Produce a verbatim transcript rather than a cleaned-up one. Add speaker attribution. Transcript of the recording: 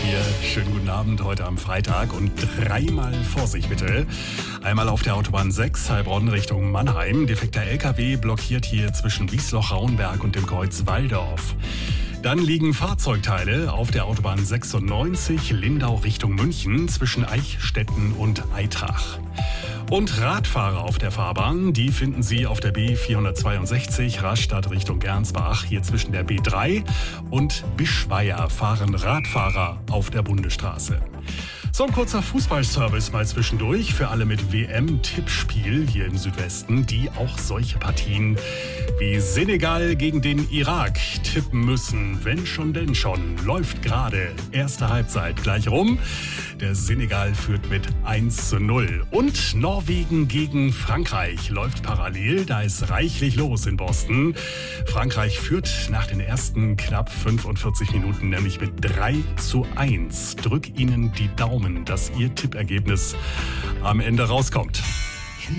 Speaker 1: hier. Schönen guten Abend heute am Freitag und dreimal Vorsicht bitte. Einmal auf der Autobahn sechs, Heilbronn Richtung Mannheim. Defekter L K W blockiert hier zwischen Wiesloch-Rauenberg und dem Kreuz Walldorf. Dann liegen Fahrzeugteile auf der Autobahn sechsundneunzig, Lindau Richtung München zwischen Eichstätten und Aitrach. Und Radfahrer auf der Fahrbahn, die finden Sie auf der B vierhundertzweiundsechzig Rastatt Richtung Gernsbach. Hier zwischen der B drei und Bischweier fahren Radfahrer auf der Bundesstraße. So ein kurzer Fußballservice mal zwischendurch für alle mit W M-Tippspiel hier im Südwesten, die auch solche Partien wie Senegal gegen den Irak tippen müssen. Wenn schon, denn schon. Läuft gerade. Erste Halbzeit gleich rum. Der Senegal führt mit eins zu null. Und Norwegen gegen Frankreich läuft parallel. Da ist reichlich los in Boston. Frankreich führt nach den ersten knapp fünfundvierzig Minuten nämlich mit drei zu eins. Drück Ihnen die Daumen, dass Ihr Tippergebnis am Ende rauskommt.